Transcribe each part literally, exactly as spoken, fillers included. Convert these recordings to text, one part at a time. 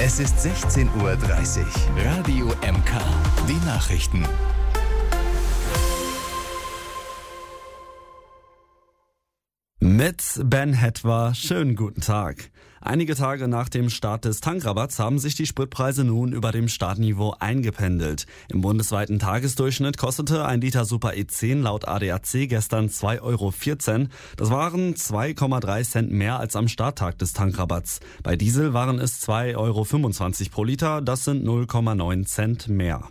Es ist sechzehn Uhr dreißig. Radio M K. Die Nachrichten. Mit Ben Hetwa, schönen guten Tag. Einige Tage nach dem Start des Tankrabatts haben sich die Spritpreise nun über dem Startniveau eingependelt. Im bundesweiten Tagesdurchschnitt kostete ein Liter Super E zehn laut A D A C gestern zwei Euro vierzehn. Das waren zwei Komma drei Cent mehr als am Starttag des Tankrabatts. Bei Diesel waren es zwei Euro fünfundzwanzig pro Liter, das sind null Komma neun Cent mehr.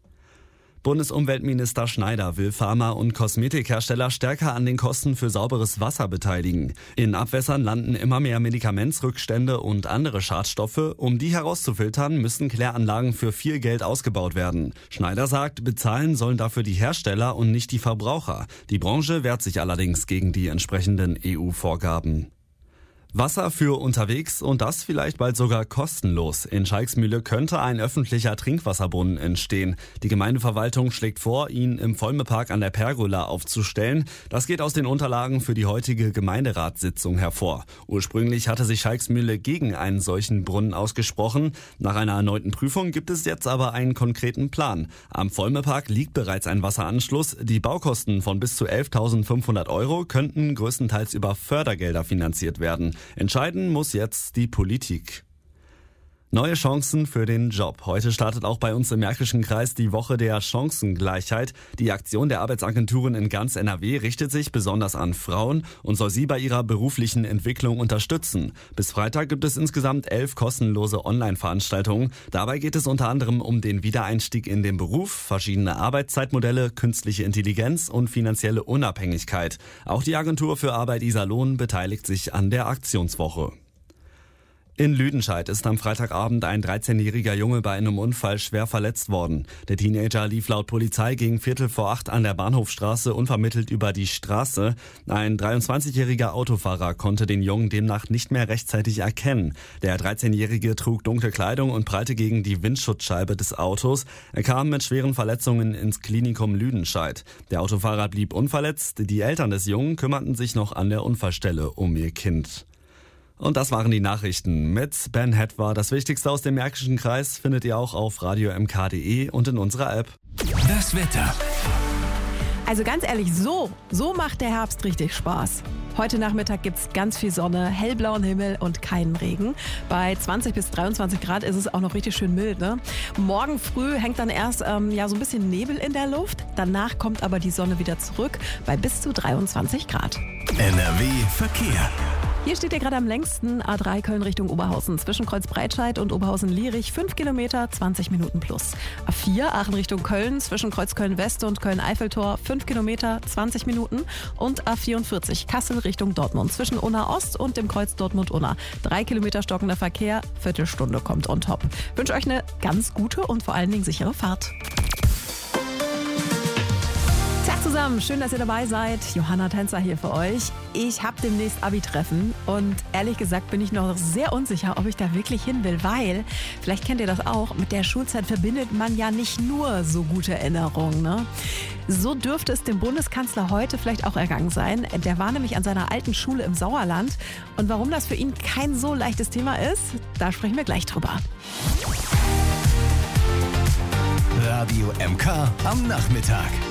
Bundesumweltminister Schneider will Pharma- und Kosmetikhersteller stärker an den Kosten für sauberes Wasser beteiligen. In Abwässern landen immer mehr Medikamentsrückstände und andere Schadstoffe. Um die herauszufiltern, müssen Kläranlagen für viel Geld ausgebaut werden. Schneider sagt, bezahlen sollen dafür die Hersteller und nicht die Verbraucher. Die Branche wehrt sich allerdings gegen die entsprechenden E U-Vorgaben. Wasser für unterwegs und das vielleicht bald sogar kostenlos. In Schalksmühle könnte ein öffentlicher Trinkwasserbrunnen entstehen. Die Gemeindeverwaltung schlägt vor, ihn im Volmepark an der Pergola aufzustellen. Das geht aus den Unterlagen für die heutige Gemeinderatssitzung hervor. Ursprünglich hatte sich Schalksmühle gegen einen solchen Brunnen ausgesprochen. Nach einer erneuten Prüfung gibt es jetzt aber einen konkreten Plan. Am Volmepark liegt bereits ein Wasseranschluss. Die Baukosten von bis zu elftausendfünfhundert Euro könnten größtenteils über Fördergelder finanziert werden. Entscheiden muss jetzt die Politik. Neue Chancen für den Job. Heute startet auch bei uns im Märkischen Kreis die Woche der Chancengleichheit. Die Aktion der Arbeitsagenturen in ganz N R W richtet sich besonders an Frauen und soll sie bei ihrer beruflichen Entwicklung unterstützen. Bis Freitag gibt es insgesamt elf kostenlose Online-Veranstaltungen. Dabei geht es unter anderem um den Wiedereinstieg in den Beruf, verschiedene Arbeitszeitmodelle, künstliche Intelligenz und finanzielle Unabhängigkeit. Auch die Agentur für Arbeit Iserlohn beteiligt sich an der Aktionswoche. In Lüdenscheid ist am Freitagabend ein dreizehnjähriger Junge bei einem Unfall schwer verletzt worden. Der Teenager lief laut Polizei gegen Viertel vor acht an der Bahnhofstraße unvermittelt über die Straße. Ein dreiundzwanzigjähriger Autofahrer konnte den Jungen demnach nicht mehr rechtzeitig erkennen. Der dreizehnjährige trug dunkle Kleidung und prallte gegen die Windschutzscheibe des Autos. Er kam mit schweren Verletzungen ins Klinikum Lüdenscheid. Der Autofahrer blieb unverletzt. Die Eltern des Jungen kümmerten sich noch an der Unfallstelle um ihr Kind. Und das waren die Nachrichten mit Ben Hetwa. Das Wichtigste aus dem Märkischen Kreis findet ihr auch auf radio m k punkt d e und in unserer App. Das Wetter. Also ganz ehrlich, so, so macht der Herbst richtig Spaß. Heute Nachmittag gibt's ganz viel Sonne, hellblauen Himmel und keinen Regen. Bei zwanzig bis dreiundzwanzig Grad ist es auch noch richtig schön mild, ne? Morgen früh hängt dann erst ähm, ja, so ein bisschen Nebel in der Luft. Danach kommt aber die Sonne wieder zurück bei bis zu dreiundzwanzig Grad. N R W Verkehr. Hier steht ihr gerade am längsten A drei Köln Richtung Oberhausen. Zwischen Kreuzbreitscheid und Oberhausen-Lierich fünf Kilometer, zwanzig Minuten plus. A vier Aachen Richtung Köln. Zwischen Kreuzköln West und Köln-Eiffeltor fünf Kilometer, zwanzig Minuten. Und A vierundvierzig Kassel Richtung Dortmund. Zwischen Unna Ost und dem Kreuz Dortmund-Unna. drei Kilometer stockender Verkehr. Viertelstunde kommt on top. Ich wünsche euch eine ganz gute und vor allen Dingen sichere Fahrt. Tag zusammen, schön, dass ihr dabei seid. Johanna Tänzer hier für euch. Ich habe demnächst Abi-Treffen und ehrlich gesagt bin ich noch sehr unsicher, ob ich da wirklich hin will, weil, vielleicht kennt ihr das auch, mit der Schulzeit verbindet man ja nicht nur so gute Erinnerungen, ne? So dürfte es dem Bundeskanzler heute vielleicht auch ergangen sein. Der war nämlich an seiner alten Schule im Sauerland. Und warum das für ihn kein so leichtes Thema ist, da sprechen wir gleich drüber. Radio M K am Nachmittag.